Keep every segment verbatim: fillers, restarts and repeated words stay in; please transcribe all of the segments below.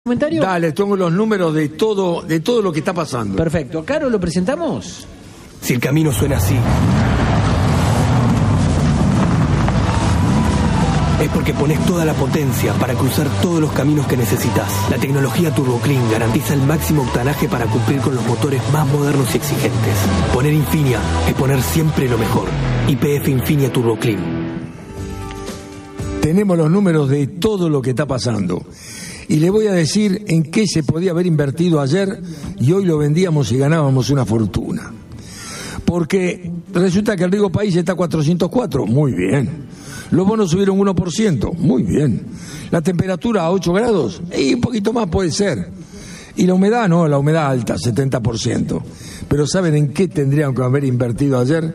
¿Comentario? Dale, tengo los números de todo, de todo lo que está pasando. Perfecto. ¿Caro, lo presentamos? Si el camino suena así, es porque pones toda la potencia para cruzar todos los caminos que necesitas. La tecnología Turbo Clean garantiza el máximo octanaje para cumplir con los motores más modernos y exigentes. Poner Infinia es poner siempre lo mejor. Y P F Infinia Turbo Clean. Tenemos los números de todo lo que está pasando. Y le voy a decir en qué se podía haber invertido ayer y hoy lo vendíamos y ganábamos una fortuna. Porque resulta que el riego país está a cuatrocientos cuatro, muy bien. Los bonos subieron uno por ciento, muy bien. La temperatura a ocho grados, y un poquito más puede ser. Y la humedad, no, la humedad alta, setenta por ciento. Pero ¿saben en qué tendrían que haber invertido ayer?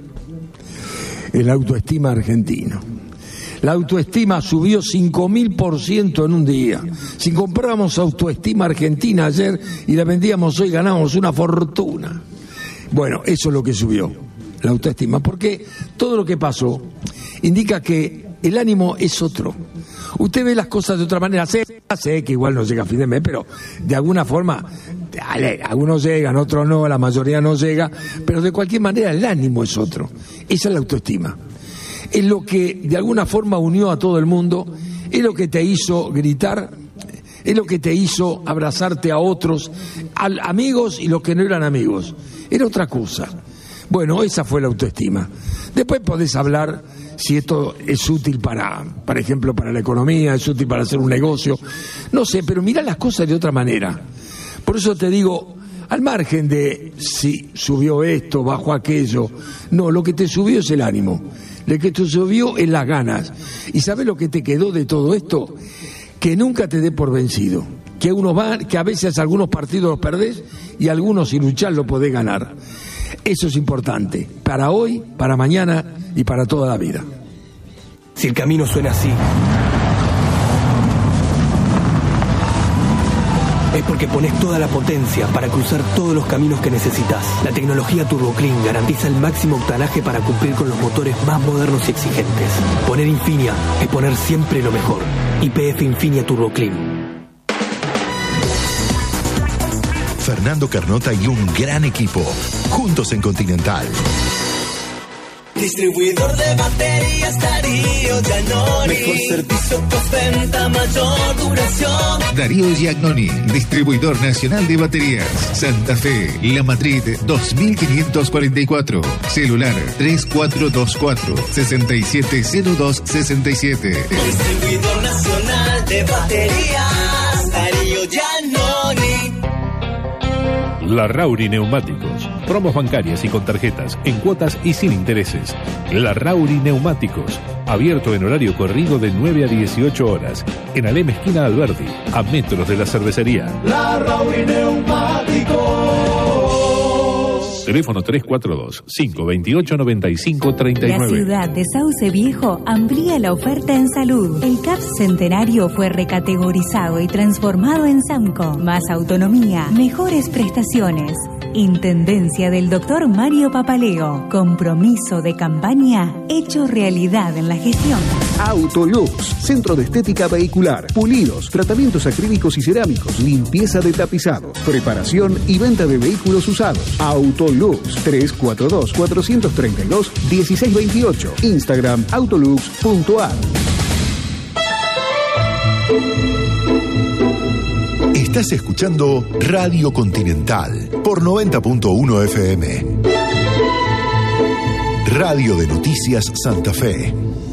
El autoestima argentino. La autoestima subió cinco mil por ciento en un día. Si comprábamos autoestima argentina ayer y la vendíamos hoy, ganábamos una fortuna. Bueno, eso es lo que subió, la autoestima. Porque todo lo que pasó indica que el ánimo es otro. Usted ve las cosas de otra manera. Sé, sé que igual no llega a fin de mes, pero de alguna forma, dale, algunos llegan, otros no, la mayoría no llega. Pero de cualquier manera el ánimo es otro. Esa es la autoestima. Es lo que de alguna forma unió a todo el mundo, es lo que te hizo gritar, es lo que te hizo abrazarte a otros, a amigos y los que no eran amigos. Era otra cosa. Bueno, esa fue la autoestima. Después podés hablar si esto es útil para, por ejemplo, para la economía, es útil para hacer un negocio. No sé, pero mirá las cosas de otra manera. Por eso te digo, al margen de si subió esto, bajó aquello, no, lo que te subió es el ánimo. Lo que te subió es las ganas. ¿Y sabes lo que te quedó de todo esto? Que nunca te dé por vencido. Que uno va, que a veces algunos partidos los perdés y algunos sin luchar lo podés ganar. Eso es importante. Para hoy, para mañana y para toda la vida. Si el camino suena así, es porque pones toda la potencia para cruzar todos los caminos que necesitas. La tecnología Turbo Clean garantiza el máximo octanaje para cumplir con los motores más modernos y exigentes. Poner Infinia es poner siempre lo mejor. Y P F Infinia Turbo Clean. Fernando Carnota y un gran equipo, juntos en Continental. Distribuidor de baterías Darío Giannoni. Mejor servicio, postventa, mayor duración. Darío Giannoni, distribuidor nacional de baterías. Santa Fe, La Madrid dos mil quinientos cuarenta y cuatro. Celular tres cuatro dos cuatro, seis siete cero dos seis siete. Distribuidor nacional de baterías Darío Giannoni. Larrauri Neumáticos. Promos bancarias y con tarjetas, en cuotas y sin intereses. Larrauri Neumáticos. Abierto en horario corrido de nueve a dieciocho horas. En Alem esquina Alberdi, a metros de la cervecería. Larrauri Neumáticos. Teléfono tres cuatro dos, cinco dos ocho, nueve cinco tres nueve. La ciudad de Sauce Viejo amplía la oferta en salud. El C A P Centenario fue recategorizado y transformado en SAMCO. Más autonomía, mejores prestaciones. Intendencia del doctor Mario Papaleo. Compromiso de campaña hecho realidad en la gestión. Autolux, centro de estética vehicular, pulidos, tratamientos acrílicos y cerámicos, limpieza de tapizados, preparación y venta de vehículos usados. Autolux, tres cuatro dos, cuatro tres dos, uno seis dos ocho. Instagram, autolux punto a r. Estás escuchando Radio Continental por noventa punto uno F M. Radio de Noticias Santa Fe.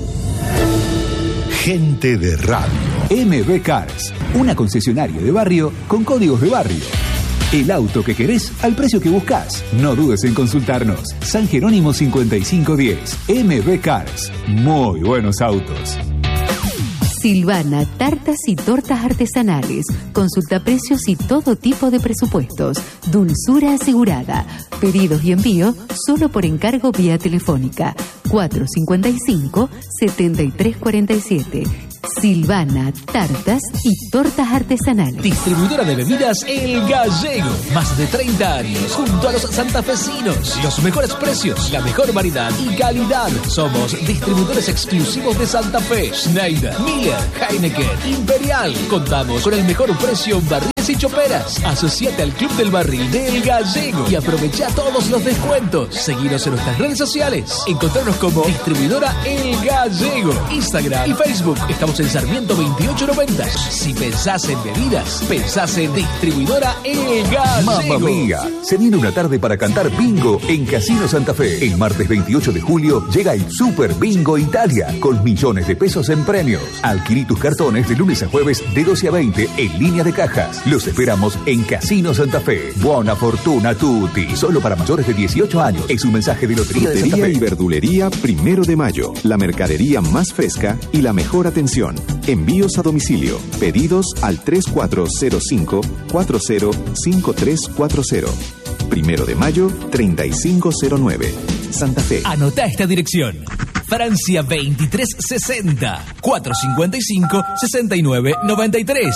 Gente de radio. M B Cars, una concesionaria de barrio con códigos de barrio. El auto que querés al precio que buscas. No dudes en consultarnos. San Jerónimo cincuenta y cinco diez. M B Cars. Muy buenos autos. Silvana, tartas y tortas artesanales. Consulta precios y todo tipo de presupuestos. Dulzura asegurada. Pedidos y envío solo por encargo vía telefónica. cuatro cinco cinco, siete tres cuatro siete. Silvana, tartas y tortas artesanales. Distribuidora de bebidas El Gallego. Más de treinta años junto a los santafesinos. Los mejores precios, la mejor variedad y calidad. Somos distribuidores exclusivos de Santa Fe. Schneider, Miller, Heineken, Imperial. Contamos con el mejor precio en barriles y choperas. Asociate al Club del Barril de El Gallego y aprovecha todos los descuentos. Seguinos en nuestras redes sociales. Encontrarnos como Distribuidora El Gallego. Instagram y Facebook. Estamos en Sarmiento veintiocho noventa. Si pensás en bebidas, pensás en Distribuidora El Gallego. Mamma mía, se viene una tarde para cantar bingo en Casino Santa Fe. El martes veintiocho de julio llega el Super Bingo Italia con millones de pesos en premios. Adquirí tus cartones de lunes a jueves de doce a veinte en línea de cajas. Los esperamos en Casino Santa Fe. Buona fortuna a tutti. Solo para mayores de dieciocho años. Es un mensaje de Lotería de Santa Fe. Frutería y verdulería Primero de Mayo. La mercadería más fresca y la mejor atención. Envíos a domicilio. Pedidos al tres cuatro cero cinco, cuatro cero cinco tres cuatro cero. Primero de Mayo, treinta y cinco cero nueve. Santa Fe. Anota esta dirección. Francia veintitrés sesenta, cuatrocientos cincuenta y cinco, sesenta y nueve noventa y tres.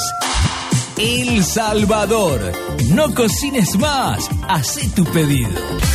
El Salvador. No cocines más. Hacé tu pedido.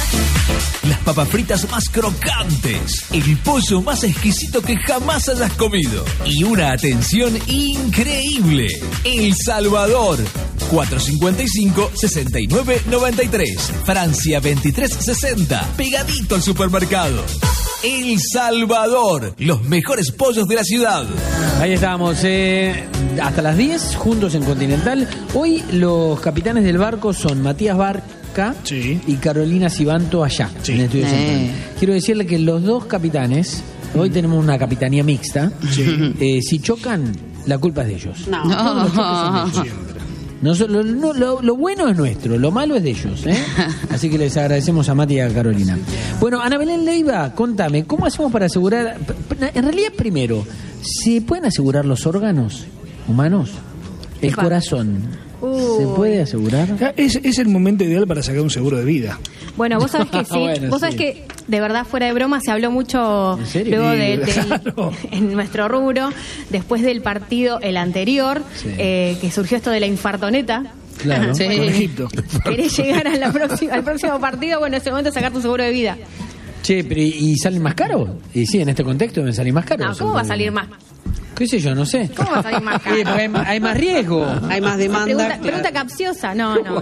Las papas fritas más crocantes, el pollo más exquisito que jamás hayas comido y una atención increíble. El Salvador. cuatrocientos cincuenta y cinco, sesenta y nueve noventa y tres. Francia veintitrés sesenta. Pegadito al supermercado. El Salvador. Los mejores pollos de la ciudad. Ahí estamos, eh, hasta las diez, juntos en Continental. Hoy los capitanes del barco son Matías Barca sí. y Carolina Sibanto allá, sí. en el estudio eh. central. Quiero decirle que los dos capitanes, hoy tenemos una capitanía mixta, sí. eh, si chocan, la culpa es de ellos. No, no. Los choques son de ellos. No, lo, no, lo, lo bueno es nuestro, lo malo es de ellos, ¿eh? Así que les agradecemos a Mati y a Carolina. Bueno, Ana Belén Leiva, contame, ¿cómo hacemos para asegurar? En realidad, primero, ¿se pueden asegurar los órganos humanos? El corazón. Uh. ¿Se puede asegurar? Es, es el momento ideal para sacar un seguro de vida. Bueno, vos sabés que sí. Bueno, vos sabés sí. que, de verdad, fuera de broma, se habló mucho luego de, de, claro. en nuestro rubro, después del partido, el anterior, sí. eh, que surgió esto de la infartoneta. Claro, sí. Con Egipto. ¿Querés llegar a la próxima, al próximo partido? Bueno, es el momento de sacar tu seguro de vida. Che, pero ¿y salen más caro? Y sí, en este contexto deben salir más caros. No, ¿cómo va a salir más? ¿Qué sé yo? No sé. ¿Cómo va a salir más caro? Eh, hay, hay más riesgo. Hay más demanda. Pregunta, claro. pregunta capciosa. No, no.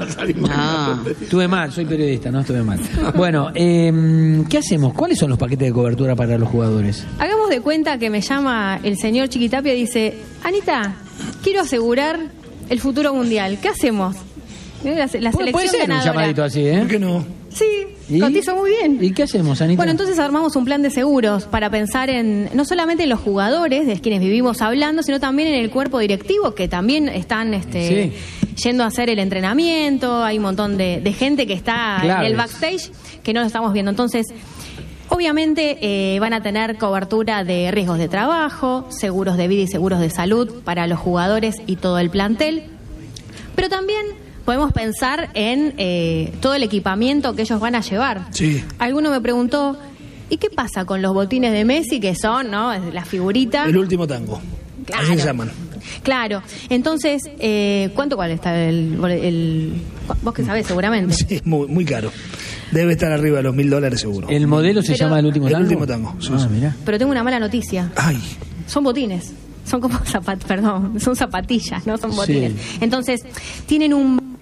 Ah, estuve mal, soy periodista, no estuve mal. Bueno, eh, ¿qué hacemos? ¿Cuáles son los paquetes de cobertura para los jugadores? Hagamos de cuenta que me llama el señor Chiquitapia y dice: Anita, quiero asegurar el futuro mundial. ¿Qué hacemos? La, la selección Puede ser ganadora. un llamadito así, ¿eh? ¿Por qué no? Sí, ¿Y? cotizo muy bien. ¿Y qué hacemos, Anita? Bueno, entonces armamos un plan de seguros para pensar en no solamente en los jugadores, de quienes vivimos hablando, sino también en el cuerpo directivo, que también están este, sí. yendo a hacer el entrenamiento. Hay un montón de, de gente que está Claves. en el backstage que no lo estamos viendo. Entonces, obviamente eh, van a tener cobertura de riesgos de trabajo, seguros de vida y seguros de salud para los jugadores y todo el plantel. Pero también podemos pensar en eh, todo el equipamiento que ellos van a llevar. Sí. Alguno me preguntó, ¿y qué pasa con los botines de Messi, que son, ¿no?, la figurita? El último tango. Claro. Así se llaman. Claro. Entonces, eh, ¿cuánto cuál está el, el... Vos que sabés, seguramente. Sí, muy, muy caro. Debe estar arriba de los mil dólares seguro. ¿El modelo se Pero, llama El Último Tango? El Último Tango, sí, Ah, sí. mirá. Pero tengo una mala noticia. Ay. Son botines. Son como zapat, perdón, son zapatillas, no son botines. Sí. Entonces, tienen un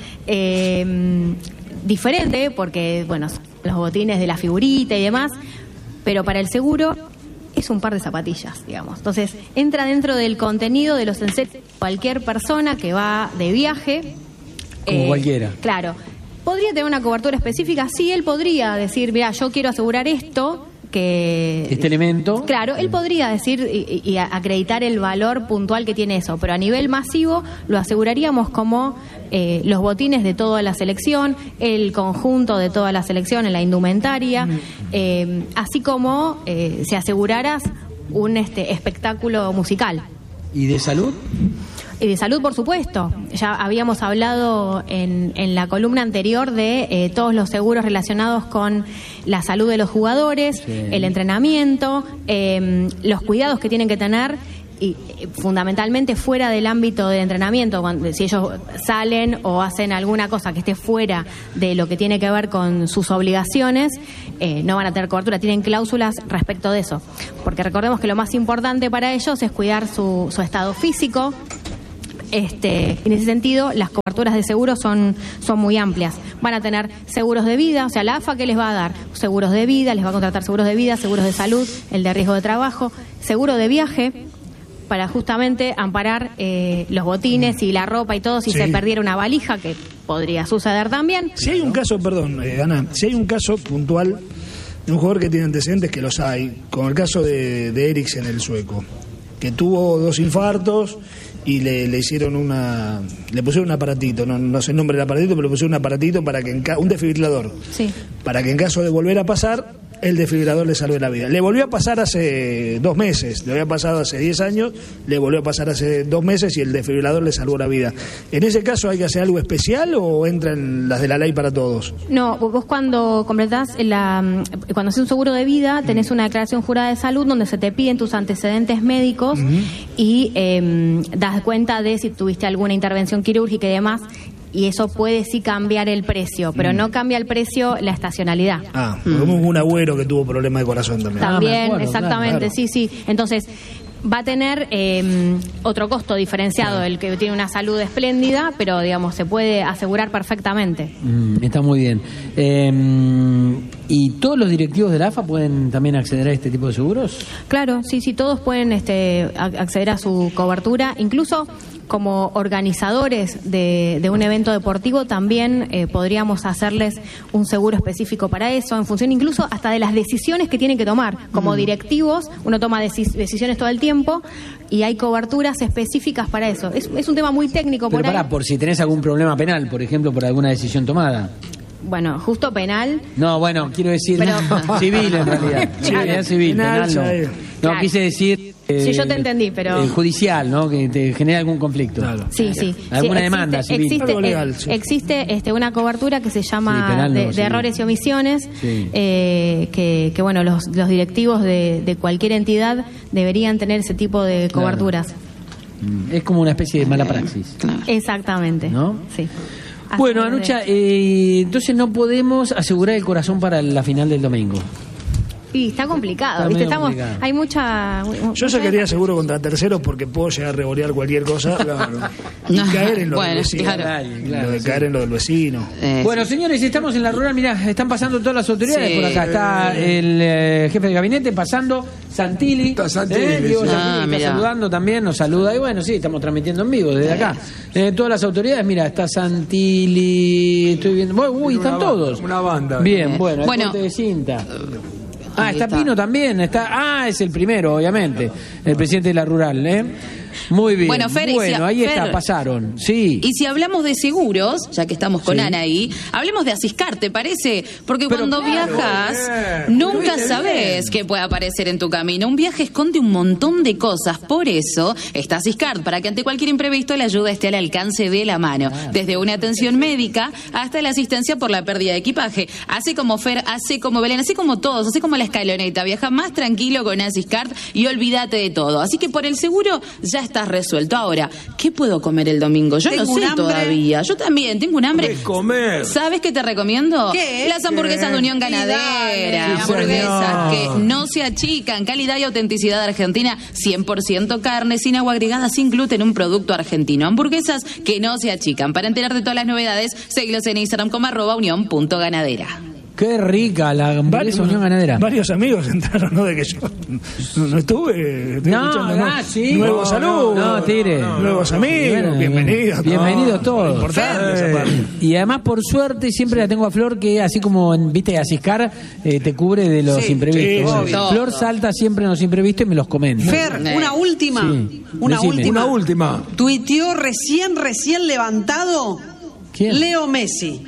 eh, diferente, porque, bueno, son los botines de la figurita y demás, pero para el seguro es un par de zapatillas, digamos. Entonces, entra dentro del contenido de los enseres de cualquier persona que va de viaje. Como eh, cualquiera. Claro. ¿Podría tener una cobertura específica? Sí, él podría decir, mira, yo quiero asegurar esto, que... Este elemento. Claro, él podría decir y, y acreditar el valor puntual que tiene eso, pero a nivel masivo lo aseguraríamos como eh, los botines de toda la selección, el conjunto de toda la selección en la indumentaria, eh, así como eh, si aseguraras un este espectáculo musical. ¿Y de salud? Y de salud, por supuesto. Ya habíamos hablado en, en la columna anterior de eh, todos los seguros relacionados con la salud de los jugadores, sí. el entrenamiento, eh, los cuidados que tienen que tener y eh, fundamentalmente fuera del ámbito del entrenamiento, cuando, si ellos salen o hacen alguna cosa que esté fuera de lo que tiene que ver con sus obligaciones, eh, no van a tener cobertura. Tienen cláusulas respecto de eso, porque recordemos que lo más importante para ellos es cuidar su, su estado físico. Este, en ese sentido, las coberturas de seguro son, son muy amplias. Van a tener seguros de vida, o sea, la A F A, ¿qué les va a dar? Seguros de vida, les va a contratar seguros de vida, seguros de salud, el de riesgo de trabajo, seguro de viaje, para justamente amparar eh, los botines y la ropa y todo si sí. se perdiera una valija, que podría suceder también. Si hay un caso, perdón, eh, Ana, si hay un caso puntual de un jugador que tiene antecedentes, que los hay, como el caso de, de Eriksen, el sueco, que tuvo dos infartos y le, le hicieron una, le pusieron un aparatito, no, no sé el nombre del aparatito, pero le pusieron un aparatito para que en ca- un desfibrilador, sí. para que en caso de volver a pasar, el desfibrilador le salve la vida. Le volvió a pasar hace dos meses, le había pasado hace diez años, le volvió a pasar hace dos meses y el desfibrilador le salvó la vida. ¿En ese caso hay que hacer algo especial o entran las de la ley para todos? No, vos cuando completás la, cuando haces un seguro de vida, tenés una declaración jurada de salud donde se te piden tus antecedentes médicos uh-huh. y eh, das cuenta de si tuviste alguna intervención quirúrgica y demás. Y eso puede sí cambiar el precio, pero mm. no cambia el precio la estacionalidad. Ah, como mm. un agüero que tuvo problemas de corazón también. También, ah, acuerdo, exactamente, claro. sí, sí. Entonces, va a tener eh, otro costo diferenciado, claro. el que tiene una salud espléndida, pero, digamos, se puede asegurar perfectamente. Mm, está muy bien. Eh, ¿Y todos los directivos de la A F A pueden también acceder a este tipo de seguros? Claro, sí, sí, todos pueden este, acceder a su cobertura, incluso como organizadores de, de un evento deportivo también eh, podríamos hacerles un seguro específico para eso, en función incluso hasta de las decisiones que tienen que tomar. Como mm. directivos, uno toma deci- decisiones todo el tiempo y hay coberturas específicas para eso. Es, es un tema muy técnico. Pero por pará, ahí. por si tenés algún problema penal, por ejemplo, por alguna decisión tomada. Bueno, justo penal. No, bueno, quiero decir Pero... civil en realidad. Claro. Civil, penal, penal no. No, claro. quise decir... Eh, sí, yo te entendí, pero... Eh, judicial, ¿no? Que te genera algún conflicto. Claro. Sí, sí. Alguna sí, demanda existe, civil. Existe, Algo legal, sí. existe este, una cobertura que se llama sí, penal, de, no, de sí. errores y omisiones, sí. eh, que, que, bueno, los, los directivos de, de cualquier entidad deberían tener ese tipo de coberturas. Claro. Es como una especie de mala praxis. Claro. Exactamente. ¿No? Sí. Bueno, Anucha, eh, entonces no podemos asegurar el corazón para la final del domingo. Y está complicado, Está ¿viste? medio Estamos, complicado. hay mucha... Yo se quería seguro contra terceros porque puedo llegar a revolear cualquier cosa claro. y caer en lo bueno, del vecino. claro. Claro, lo de caer en lo del vecino. Eh, Bueno, señores, estamos en la rural. Mirá, están pasando todas las autoridades Sí. por acá. Está el eh, jefe de gabinete pasando, Santilli. Está Santilli, Eh, Diego sí. Santilli Ah, está mirá. saludando también, nos saluda. Y bueno, sí, estamos transmitiendo en vivo desde acá. Eh, todas las autoridades, mira, está Santilli, estoy viendo. Bueno, uy, están Una todos. banda, una banda. Bien, bueno, el Bueno. corte de cinta. Ah, Ahí está, está. Pino también, está. Ah, es el primero, obviamente, el presidente de la rural, ¿eh? Muy bien. Bueno, Fer, y si bueno a- ahí Fer, está, pasaron. Sí. Y si hablamos de seguros, ya que estamos con Sí. Ana ahí, hablemos de Asiscar, ¿te parece? Porque Pero cuando claro, viajas, bien. nunca Muy sabes qué puede aparecer en tu camino. Un viaje esconde un montón de cosas. Por eso está Asiscar, para que ante cualquier imprevisto la ayuda esté al alcance de la mano. Desde una atención médica hasta la asistencia por la pérdida de equipaje. Así como Fer, así como Belén, así como todos, así como la escaloneta. Viaja más tranquilo con Asiscar y olvídate de todo. Así que por el seguro ya estás resuelto. Ahora, ¿qué puedo comer el domingo? Yo Tengo no un sé hambre. todavía. Yo también tengo un hambre. ¿Qué comer? ¿Sabes qué te recomiendo? ¿Qué? Las hamburguesas ¿Qué? de Unión Y Ganadera. dale. Hamburguesas Sí, que señor. no se achican. Calidad y autenticidad argentina. cien por ciento carne, sin agua agregada, sin gluten. Un producto argentino. Hamburguesas que no se achican. Para enterarte de todas las novedades, seguilos en Instagram como arroba unión punto ganadera. Qué rica la hamburguesa Unión Ganadera. Varios amigos entraron, ¿no? De que yo no, no estuve. estoy No, escuchando, ah, sí. Nuevos No, saludos. no, no, tire. Nuevos amigos. Bueno, bienvenidos. Bienvenidos no, todos. Importante esa parte. Y además, por suerte, siempre la tengo a Flor, que así como, en, viste, Asiscar, eh, te cubre de los Sí, imprevistos. sí, Bueno, sí. Flor salta siempre en los imprevistos y me los comenta. Fer, Eh. una última. Sí, Una decime. última. Una última. Tuiteó recién, recién levantado ¿Quién? Leo Messi.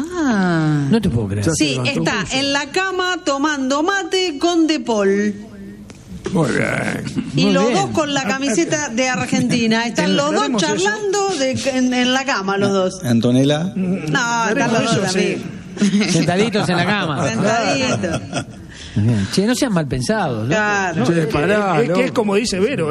Ah. No te puedo creer. Ya se Sí, levantó. está en la cama tomando mate con De Paul. Muy bien. Y Muy los bien. dos con la camiseta de Argentina. Están los dos Aclaremos eso. charlando de- en, en la cama, los dos. Antonella. No, están los Eso dos sí. también. Sentaditos en la cama. Sentaditos. Bien. Che, no sean mal pensados. ¿no? Claro. Che, pará, es que es loco. como dice Vero, ¿eh?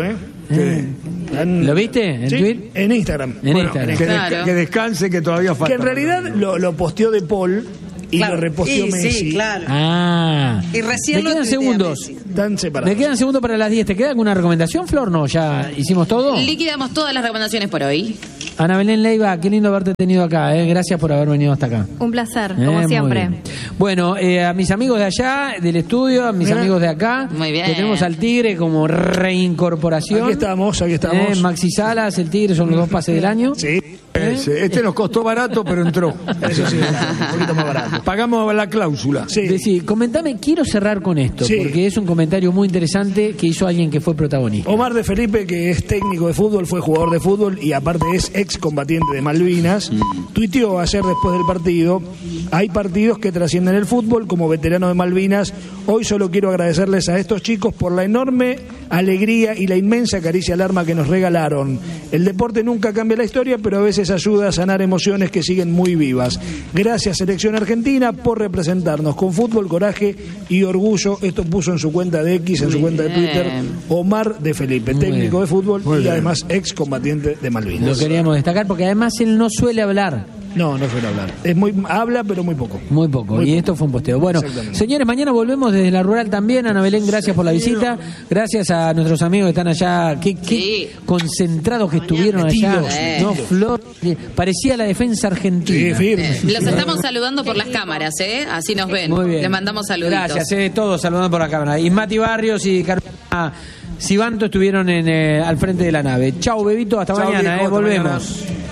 Eh. ¿Lo viste en sí, Twitter? En Instagram. En Bueno, Instagram. Que, Claro. desca- que descanse, que todavía falta. Que en realidad lo, lo posteó De Paul y Claro. lo reposteó Y Messi. sí, claro. Ah. Y recién Me lo quedan tuitea segundos. Messi. Están separados. Me quedan segundos para las diez. ¿Te queda alguna recomendación, Flor? No, ya hicimos todo. Liquidamos todas las recomendaciones por hoy. Ana Belén Leiva, qué lindo haberte tenido acá. Eh. Gracias por haber venido hasta acá. Un placer, Eh, como muy siempre. bien. Bueno, eh, a mis amigos de allá, del estudio, a mis Mira. amigos de acá. Muy bien. Que tenemos al Tigre como reincorporación. Aquí estamos, aquí estamos. Eh, Maxi Salas, el Tigre, son los dos pases del año. Sí. Ese. Este nos costó barato, pero entró. Eso sí, un poquito más barato. Pagamos la cláusula. Sí. Decí, comentame, quiero cerrar con esto, Sí. porque es un comentario muy interesante que hizo alguien que fue protagonista. Omar de Felipe, que es técnico de fútbol, fue jugador de fútbol y aparte es ex combatiente de Malvinas, tuiteó ayer después del partido: hay partidos que trascienden el fútbol. Como veterano de Malvinas, hoy solo quiero agradecerles a estos chicos por la enorme alegría y la inmensa caricia al alma que nos regalaron. El deporte nunca cambia la historia, pero a veces ayuda a sanar emociones que siguen muy vivas. Gracias, Selección Argentina, por representarnos con fútbol, coraje y orgullo. Esto puso en su cuenta de X, en su cuenta de Twitter, Omar de Felipe, Muy técnico bien. de fútbol Muy y bien. además ex combatiente de Malvinas. Lo queríamos destacar porque además él no suele hablar. No, no suele hablar. Es muy, habla, pero muy poco. Muy poco. Muy y poco. esto fue un posteo. Bueno, Exactamente. señores, mañana volvemos desde la rural también. Ana Belén, gracias por la visita. Gracias a nuestros amigos que están allá. Qué, qué Sí. concentrados que estuvieron allá. metidos. No, Flor. que Parecía la defensa argentina. Sí, firme. Los estamos saludando por las cámaras, ¿eh? Así nos ven. Muy bien. Les mandamos saluditos. Gracias, eh, todos saludando por la cámara. Y Mati Barrios y Carolina Sibanto estuvieron en, eh, al frente de la nave. Chau, Bebito, hasta Chau, mañana, viejo, eh, hasta volvemos. mañana.